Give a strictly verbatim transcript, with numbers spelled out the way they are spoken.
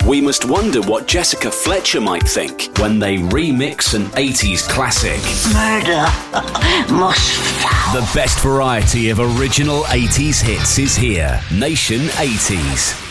we must wonder what Jessica Fletcher might think when they remix an eighties classic. Murder most foul. The best variety of original eighties hits is here. Nation eighties.